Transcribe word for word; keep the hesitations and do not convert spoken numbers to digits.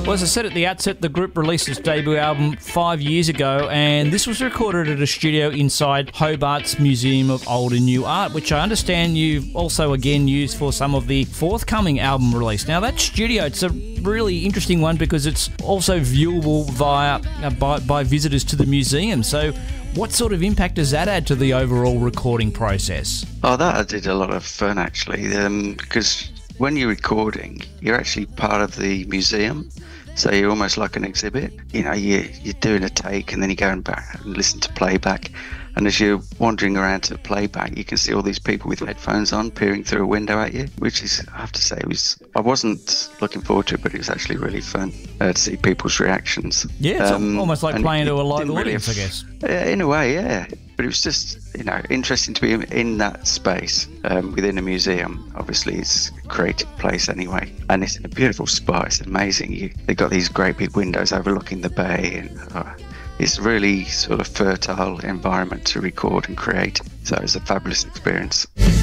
Well, as I said at the outset, the group released its debut album five years ago, and this was recorded at a studio inside Hobart's Museum of Old and New Art, which I understand you've also again used for some of the forthcoming album release. Now, that studio, it's a really interesting one because it's also viewable via uh, by, by visitors to the museum. So what sort of impact does that add to the overall recording process? Oh, that did a lot of fun, actually, um, because when you're recording, you're actually part of the museum. So you're almost like an exhibit. You know, you, you're doing a take and then you're going back and listen to playback. And as you're wandering around to playback, you can see all these people with headphones on peering through a window at you, which is, I have to say, was I wasn't looking forward to it, but it was actually really fun uh, to see people's reactions. Yeah, it's um, almost like playing it, to a live really audience, have, I guess. Yeah, in a way, yeah. But it was just, you know, interesting to be in that space um, within a museum. Obviously, it's a creative place anyway. And it's in a beautiful spot. It's amazing. You, they've got these great big windows overlooking the bay. And uh, it's a really sort of fertile environment to record and create. So it's a fabulous experience.